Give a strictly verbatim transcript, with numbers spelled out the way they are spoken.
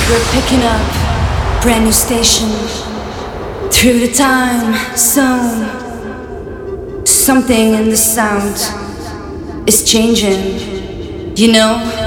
We're picking up brand new station through the time zone. Something in the sound is changing, you know.